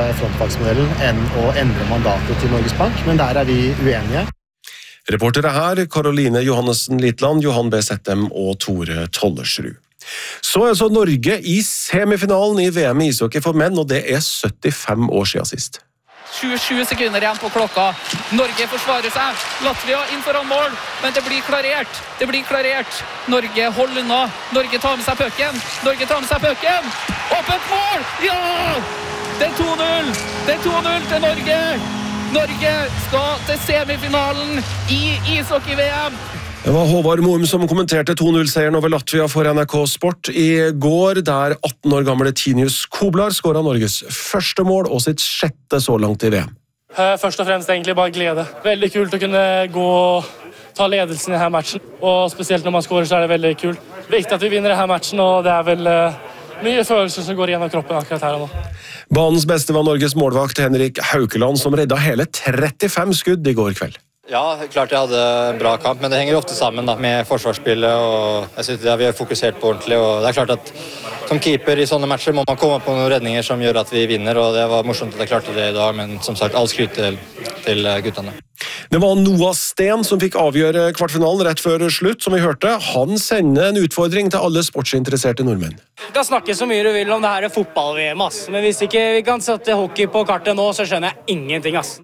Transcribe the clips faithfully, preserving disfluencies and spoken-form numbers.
frontfagsmodellen enn å endre mandatet til Norges Bank, men der er vi uenige. Reportere her, Karoline Johannessen Litland, Johan B. Settem og Tore Tollersrud. Så er så Norge i semifinalen i V M i ishockey for menn, og det er syttifem år siden sist. tjuesju sekunder igjen på klokka. Norge forsvarer seg. Latvia inn foran mål, men det blir klarert. Det blir klarert. Norge holder unna. Norge tar med seg pucken. Norge tar med seg pucken. Åpent mål! Ja! Det er to null. Det er to null til Norge. Norge skal til semifinalen i ishockey-V M. Det var Håvard Moum som kommenterte to null-seieren over Latvia for N R K Sport i går, der atten år gamle Tinius Koblar skåret Norges første mål og sitt sjette så langt i V M. Først og fremst egentlig bare glede. Veldig kult å kunne gå og ta ledelsen i denne matchen, og spesielt når man skårer så er det veldig kult. Viktig at vi vinner denne matchen, og det er vel mye følelser som går gjennom kroppen akkurat her og nå. Banens beste var Norges målvakt Henrik Haukeland, som redda hele trettifem skudd i går kveld. Ja, klart jeg hadde en bra kamp, men det henger ofte sammen da, med forsvarsspillet, og jeg synes det, vi har fokusert på ordentlig, og det er klart at som keeper i sånne matcher må man komme på noen redninger som gjør at vi vinner, og det var morsomt at jeg klarte det i dag, men som sagt, all skryt til, til guttene. Det var Noah Sten som fikk avgjøre kvartfinalen rett før slutt, som vi hørte. Han sender en utfordring til alle sportsinteresserte nordmenn. Du kan snakke så mye du vil om det her fotball-V M, ass. Men hvis ikke vi kan sette hockey på kartet nå, så skjønner jeg ingenting, ass.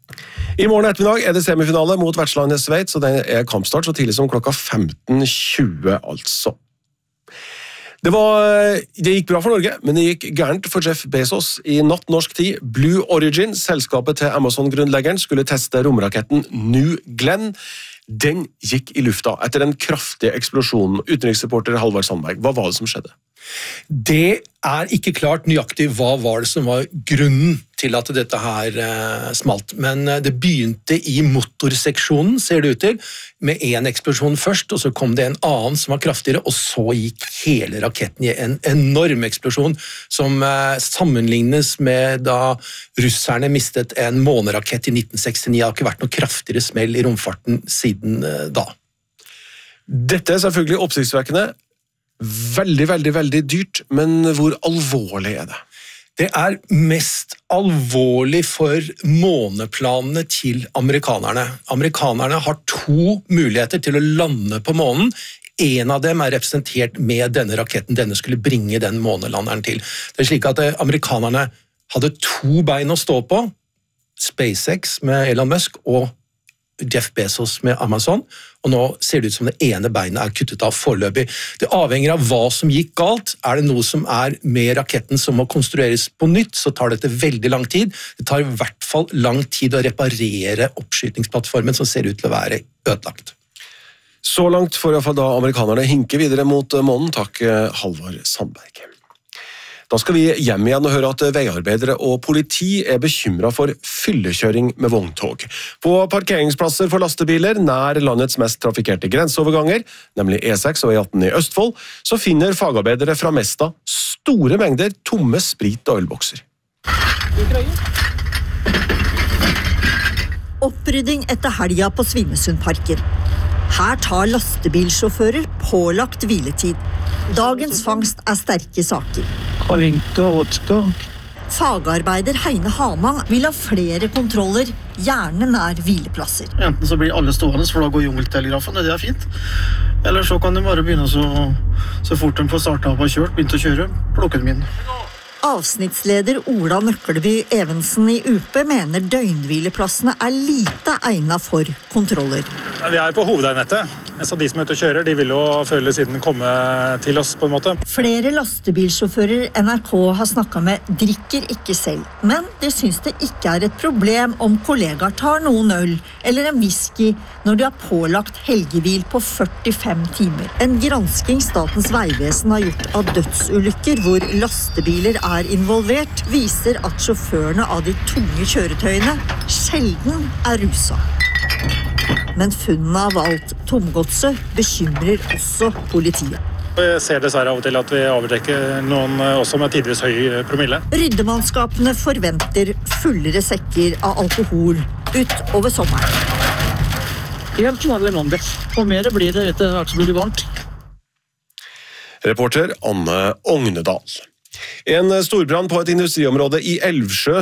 I morgen ettermiddag er det semifinale mot vertslandet Sveits, og det er kampstart så tidlig som klokka femten tjue, altså. Det, var, det gikk bra for Norge, men det gikk gærent for Jeff Bezos. I natt norsk tid, Blue Origin, selskapet til Amazon-grunnleggeren, skulle teste romraketten New Glenn. Den gikk i lufta etter en kraftig eksplosjon. Utenriksreporter Halvard Sandberg, hva var det som skjedde? Det er ikke klart nøyaktig hva var det som var grunnen til at dette her eh, smalt, men det begynte i motorseksjonen, ser det ut til, med en eksplosjon først, og så kom det en annen som var kraftigere, og så gikk hele raketten i en enorm eksplosjon som eh, sammenlignes med da russerne mistet en månerakett i nitten sekstini. Det har ikke vært noe kraftigere smell i romfarten siden eh, da. Dette er selvfølgelig oppsiktsvekkende. Veldig, veldig, veldig dyrt, men hvor alvorlig er det? Det er mest alvorlig for måneplanene til amerikanerne. Amerikanerne har to muligheter til å lande på månen. En av dem er representert med denne raketten. Denne skulle bringe den månelanderen til. Det er slik at amerikanerne hadde to bein å stå på. SpaceX med Elon Musk og Jeff Bezos med Amazon, og nå ser det ut som det ene beinet er kuttet av foreløpig. Det avhenger av hva som gikk galt. Er det noe som er med raketten som må konstrueres på nytt, så tar dette veldig lang tid. Det tar i hvert fall lang tid å reparere oppskytingsplattformen som ser ut til å være ødelagt. Så langt får i hvert fall da amerikanerne hinke videre mot månen. Takk, Halvard Sandberg. Da skal vi hjem igjen og høre at veiarbeidere og politi er bekymret for fyllekjøring med vogntog. På parkeringsplasser for lastebiler nær landets mest trafikkerte grenseoverganger, nemlig E seks og E atten i Østfold, så finner fagarbeidere fra Mesta store mengder tomme sprit- og ølbokser. Opprydding etter helga på Svinesundparken. Her tar lastebilsjåfører pålagt hviletid. Dagens fangst er sterke saker. Fagarbeider Heine Hamang vil ha flere kontroller, gjerne nær hvileplasser. Enten så blir alle stående, for da går jungeltelegrafen, det er fint. Eller så kan de bare begynne så, så fort de får startet opp og kjørt, begynt å kjøre, plukke dem inn. Avsnittsleder Ola Nøkkelby Evensen i U P mener døgnhvileplassene er lite egnet for kontroller. Vi er på hovedveinettet, så de som er ute og kjører, de vil jo før eller siden komme til oss på en måte. Flere lastebilsjåfører N R K har snakket med drikker ikke selv, men de synes det ikke er et problem om kollegaer tar noen øl eller en whisky når de har pålagt helgehvil på førtifem timer. En gransking Statens vegvesen har gjort av dødsulykker hvor lastebiler er involvert, viser at sjåførene av de tunge kjøretøyene sjelden er rusa. Men funnene av alt tomgodset bekymrer også politiet. Jeg ser dessverre av og til at vi avdekker noen også med tidvis høy promille. Ryddemannskapene forventer fullere sekker av alkohol utover sommeren. Helt vanlig mandag, og mer blir det etter hvert som blir varmt. Reporter Anne Ognedal. En storbrann på et industriområde i Elvsjø